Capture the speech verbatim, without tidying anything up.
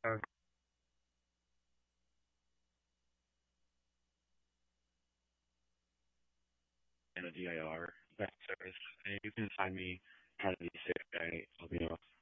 Uh, and a D I R that service. And you can find me how to be safe guy. I'll be off.